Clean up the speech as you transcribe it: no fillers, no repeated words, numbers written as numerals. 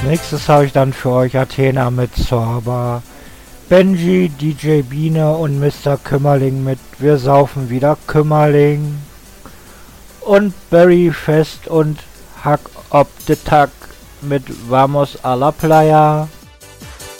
nächstes habe ich dann für euch Athena mit Zorba, Benji, DJ Biene und Mr. Kümmerling mit Wir saufen wieder Kümmerling und Barry Fest und Hack Op de Tag mit Vamos a la Playa.